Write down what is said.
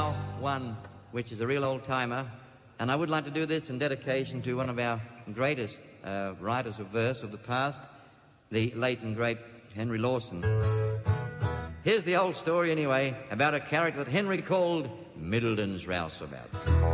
now one which is a real old-timer, and I would like to do this in dedication to one of our greatest writers of verse of the past, the late and great Henry Lawson. Here's the old story, anyway, about a character that Henry called Middleton's Rouseabouts.